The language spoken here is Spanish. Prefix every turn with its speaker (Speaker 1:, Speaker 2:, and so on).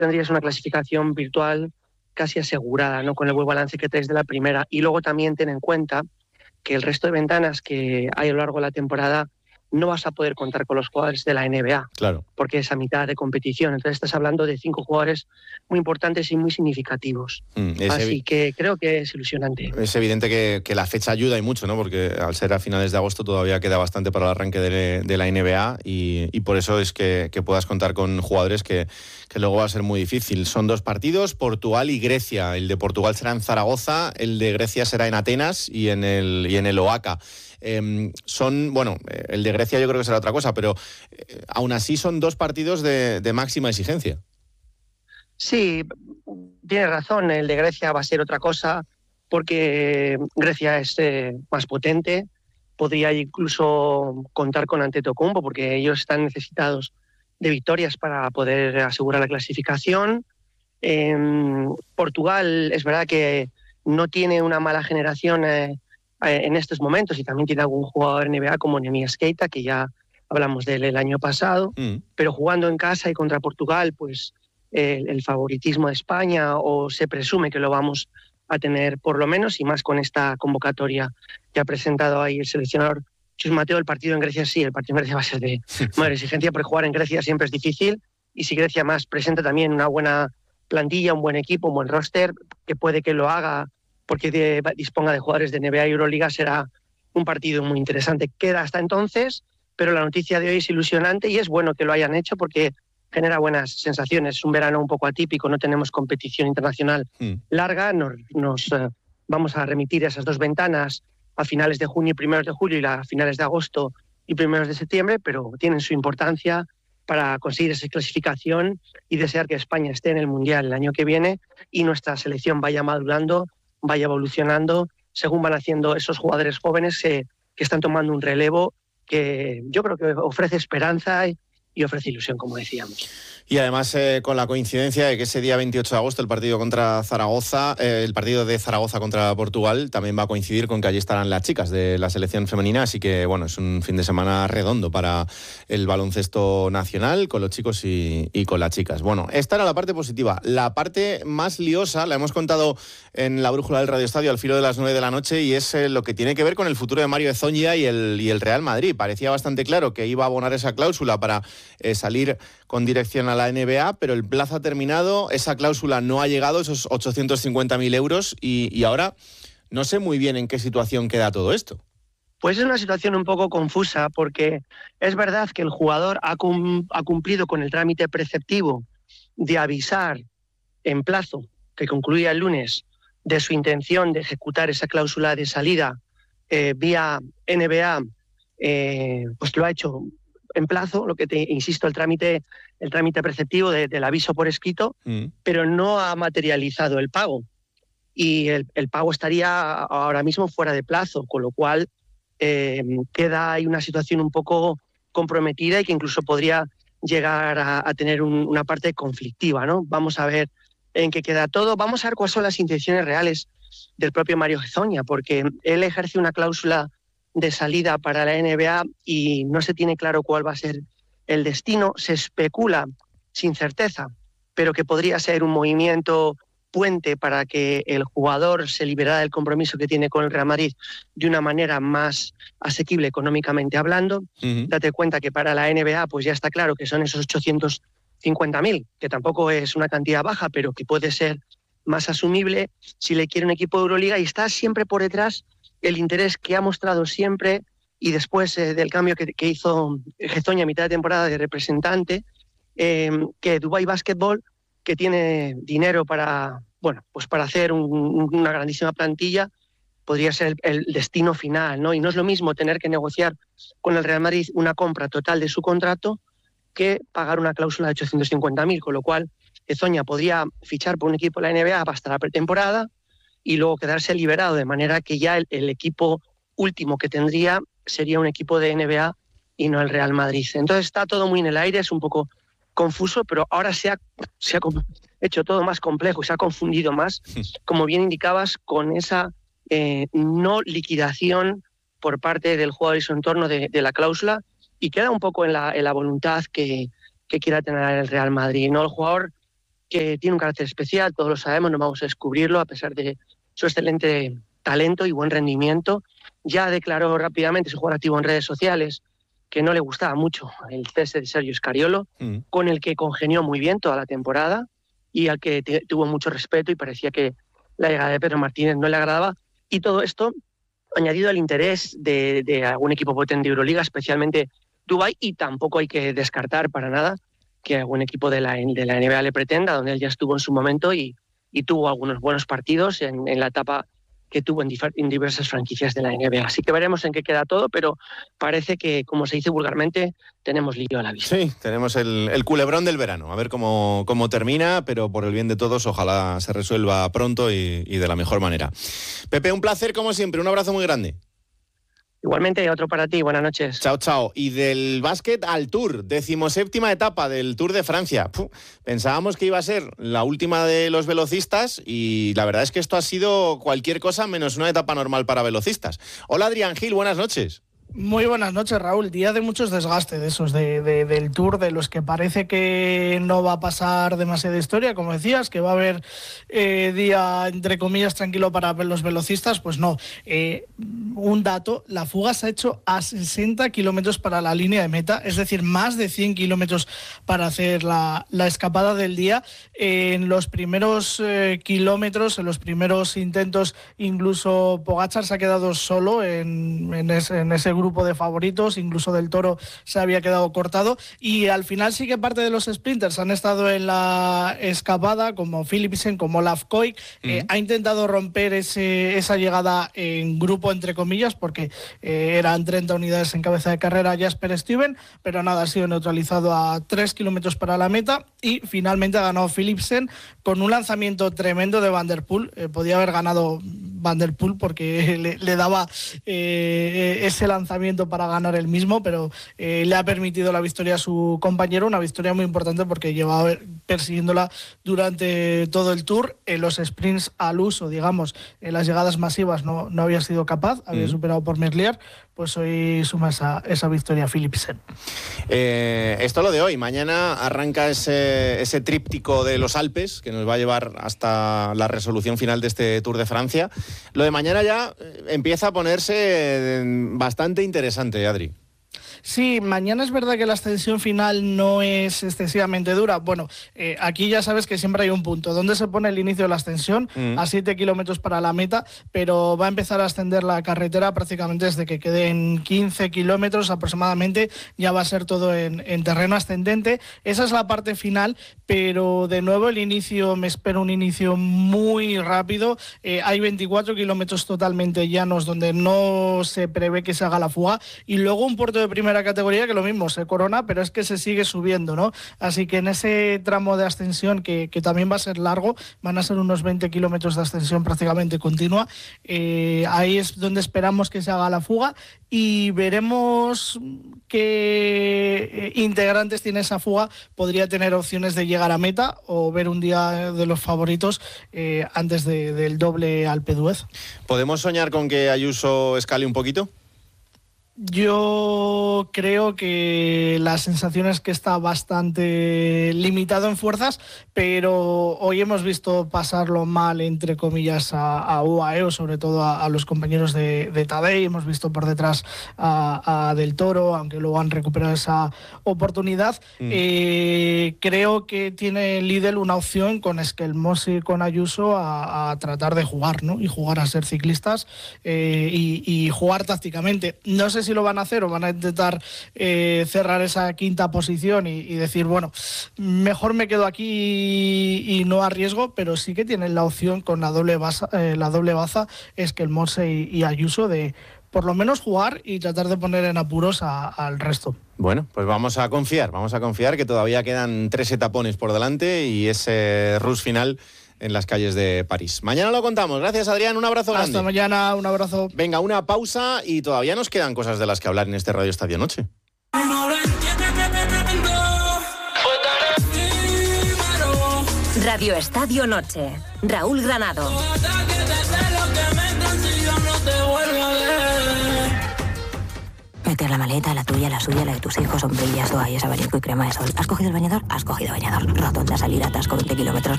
Speaker 1: tendrías una clasificación virtual casi asegurada, ¿no? Con el buen balance que traes de la primera. Y luego también ten en cuenta que el resto de ventanas que hay a lo largo de la temporada no vas a poder contar con los jugadores de la NBA,
Speaker 2: claro,
Speaker 1: porque es a mitad de competición. Entonces estás hablando de 5 jugadores muy importantes y muy significativos. Así que creo que es ilusionante.
Speaker 2: Es evidente que la fecha ayuda y mucho, ¿no? Porque al ser a finales de agosto todavía queda bastante para el arranque de la NBA y por eso es que puedas contar con jugadores que luego va a ser muy difícil. Son 2 partidos, Portugal y Grecia. El de Portugal será en Zaragoza, el de Grecia será en Atenas y en el Oaca. El de Grecia yo creo que será otra cosa, pero aún así son 2 partidos de máxima exigencia.
Speaker 1: Sí, tienes razón, el de Grecia va a ser otra cosa porque Grecia es más potente, podría incluso contar con Antetokounmpo porque ellos están necesitados de victorias para poder asegurar la clasificación. Portugal es verdad que no tiene una mala generación en estos momentos y también tiene algún jugador NBA como Neemias Queta, que ya hablamos de él el año pasado, pero jugando en casa y contra Portugal, pues el favoritismo de España, o se presume que lo vamos a tener por lo menos, y más con esta convocatoria que ha presentado ahí el seleccionador Chus Mateo. El partido en Grecia el partido en Grecia va a ser de mayor exigencia, porque jugar en Grecia siempre es difícil, y si Grecia más presenta también una buena plantilla, un buen equipo, un buen roster, que puede que lo haga porque disponga de jugadores de NBA y Euroliga, será un partido muy interesante. Queda hasta entonces, pero la noticia de hoy es ilusionante y es bueno que lo hayan hecho porque genera buenas sensaciones. Es un verano un poco atípico, no tenemos competición internacional larga, nos vamos a remitir a esas 2 ventanas a finales de junio y primeros de julio, y a finales de agosto y primeros de septiembre, pero tienen su importancia para conseguir esa clasificación y desear que España esté en el Mundial el año que viene y nuestra selección vaya madurando, vaya evolucionando según van haciendo esos jugadores jóvenes que están tomando un relevo que yo creo que ofrece esperanza y ofrece ilusión, como decíamos.
Speaker 2: Y además con la coincidencia de que ese día 28 de agosto el partido contra Zaragoza, el partido de Zaragoza contra Portugal también va a coincidir con que allí estarán las chicas de la selección femenina, así que bueno, es un fin de semana redondo para el baloncesto nacional con los chicos y con las chicas. Bueno, esta era la parte positiva. La parte más liosa la hemos contado en la brújula del Radio Estadio al filo de las 9 de la noche y es lo que tiene que ver con el futuro de Mario Hezonja y el Real Madrid. Parecía bastante claro que iba a abonar esa cláusula para salir con dirección a la NBA, pero el plazo ha terminado, esa cláusula no ha llegado, esos 850.000 euros, y ahora no sé muy bien en qué situación queda todo esto.
Speaker 1: Pues es una situación un poco confusa, porque es verdad que el jugador ha cumplido con el trámite preceptivo de avisar en plazo, que concluía el lunes, de su intención de ejecutar esa cláusula de salida vía NBA, pues lo ha hecho en plazo, lo que insisto, el trámite preceptivo del aviso por escrito, pero no ha materializado el pago. Y el pago estaría ahora mismo fuera de plazo, con lo cual queda ahí una situación un poco comprometida y que incluso podría llegar a tener una parte conflictiva, ¿no? Vamos a ver en qué queda todo. Vamos a ver cuáles son las intenciones reales del propio Mario Hezonja, porque él ejerce una cláusula de salida para la NBA y no se tiene claro cuál va a ser el destino. Se especula sin certeza, pero que podría ser un movimiento puente para que el jugador se liberara del compromiso que tiene con el Real Madrid de una manera más asequible económicamente hablando. Date cuenta que para la NBA pues ya está claro que son esos 850.000, que tampoco es una cantidad baja, pero que puede ser más asumible si le quiere un equipo de Euroliga, y está siempre por detrás el interés que ha mostrado siempre, y después del cambio que hizo Hezonja a mitad de temporada de representante, que Dubai Basketball, que tiene dinero para hacer una grandísima plantilla, podría ser el destino final, ¿no? Y no es lo mismo tener que negociar con el Real Madrid una compra total de su contrato que pagar una cláusula de 850.000, con lo cual Hezonja podría fichar por un equipo de la NBA hasta la pretemporada y luego quedarse liberado, de manera que ya el equipo último que tendría sería un equipo de NBA y no el Real Madrid. Entonces está todo muy en el aire, es un poco confuso, pero ahora se ha hecho todo más complejo y se ha confundido más, como bien indicabas, con esa no liquidación por parte del jugador y su entorno de la cláusula, y queda un poco en la voluntad que quiera tener el Real Madrid, ¿no? El jugador que tiene un carácter especial, todos lo sabemos, no vamos a descubrirlo, a pesar de su excelente talento y buen rendimiento. Ya declaró rápidamente, su jugador activo en redes sociales, que no le gustaba mucho el cese de Sergio Scariolo, con el que congenió muy bien toda la temporada y al que tuvo mucho respeto, y parecía que la llegada de Pedro Martínez no le agradaba. Y todo esto añadido al interés de algún equipo potente de Euroliga, especialmente Dubái, y tampoco hay que descartar para nada que algún equipo de la NBA le pretenda, donde él ya estuvo en su momento y tuvo algunos buenos partidos en la etapa que tuvo en diversas franquicias de la NBA. Así que veremos en qué queda todo, pero parece que, como se dice vulgarmente, tenemos lío a la vista.
Speaker 2: Sí, tenemos el culebrón del verano. A ver cómo termina, pero por el bien de todos, ojalá se resuelva pronto y de la mejor manera. Pepe, un placer como siempre. Un abrazo muy grande.
Speaker 1: Igualmente, otro para ti. Buenas noches.
Speaker 2: Chao, chao. Y del básquet al Tour, 17ª etapa del Tour de Francia. Pensábamos que iba a ser la última de los velocistas y la verdad es que esto ha sido cualquier cosa menos una etapa normal para velocistas. Hola, Adrián Gil, buenas noches.
Speaker 3: Muy buenas noches, Raúl. Día de muchos desgastes de esos del Tour, de los que parece que no va a pasar demasiada historia, como decías, que va a haber día, entre comillas, tranquilo para los velocistas. Pues no. Un dato, la fuga se ha hecho a 60 kilómetros para la línea de meta, es decir, más de 100 kilómetros para hacer la escapada del día. En los primeros kilómetros, en los primeros intentos, incluso Pogačar se ha quedado solo en ese grupo de favoritos, incluso Del Toro se había quedado cortado, y al final sí que parte de los sprinters han estado en la escapada, como Philipsen, como Olaf Koik. Ha intentado romper esa llegada en grupo, entre comillas, porque eran 30 unidades en cabeza de carrera Jasper Stuyven, pero nada, ha sido neutralizado a 3 kilómetros para la meta, y finalmente ha ganado Philipsen con un lanzamiento tremendo de Van der Poel. Podía haber ganado Van der Poel porque le daba ese lanzamiento para ganar el mismo, pero le ha permitido la victoria a su compañero, una victoria muy importante porque llevaba persiguiéndola durante todo el Tour. En los sprints al uso, digamos, en las llegadas masivas no había sido capaz, había superado por Merlier, pues hoy suma esa victoria a Philipsen.
Speaker 2: Esto lo de hoy. Mañana arranca ese tríptico de los Alpes que nos va a llevar hasta la resolución final de este Tour de Francia. Lo de mañana ya empieza a ponerse bastante interesante, Adri.
Speaker 3: Sí, mañana es verdad que la ascensión final no es excesivamente dura. Bueno, aquí ya sabes que siempre hay un punto. ¿Dónde se pone el inicio de la ascensión? A 7 kilómetros para la meta, pero va a empezar a ascender la carretera prácticamente desde que queden 15 kilómetros aproximadamente. Ya va a ser todo en terreno ascendente. Esa es la parte final, pero de nuevo el inicio, me espero un inicio muy rápido. Hay 24 kilómetros totalmente llanos donde no se prevé que se haga la fuga, y luego un puerto de primera categoría que lo mismo se corona, pero es que se sigue subiendo, ¿no? Así que en ese tramo de ascensión que también va a ser largo, van a ser unos 20 kilómetros de ascensión prácticamente continua, ahí es donde esperamos que se haga la fuga, y veremos qué integrantes tiene esa fuga. Podría tener opciones de llegar a meta o ver un día de los favoritos antes del doble Alpe d'Huez.
Speaker 2: ¿Podemos soñar con que Ayuso escale un poquito?
Speaker 3: Yo creo que la sensación es que está bastante limitado en fuerzas, pero hoy hemos visto pasarlo mal, entre comillas, a UAE, sobre todo a los compañeros de Tadej. Hemos visto por detrás a Del Toro, aunque luego han recuperado esa oportunidad. Creo que tiene Lidl una opción con Skelmos y con Ayuso a tratar de jugar, ¿no? Y jugar a ser ciclistas y jugar tácticamente. No sé si lo van a hacer o van a intentar cerrar esa quinta posición y decir, bueno, mejor me quedo aquí y no arriesgo, pero sí que tienen la opción con la doble baza Skelmos y Ayuso de por lo menos jugar y tratar de poner en apuros al resto.
Speaker 2: Bueno, pues vamos a confiar que todavía quedan 3 etapones por delante y ese rush final en las calles de París. Mañana lo contamos. Gracias, Adrián. Un abrazo grande.
Speaker 3: Hasta mañana. Un abrazo.
Speaker 2: Venga, una pausa y todavía nos quedan cosas de las que hablar en este Radio Estadio Noche.
Speaker 4: Radio Estadio Noche. Raúl Granado.
Speaker 5: Meter la maleta, la tuya, la suya, la de tus hijos, sombrillas, toallas, abanico y crema de sol. ¿Has cogido el bañador? Has cogido bañador. Rotonda, salida, atasco, 20 kilómetros.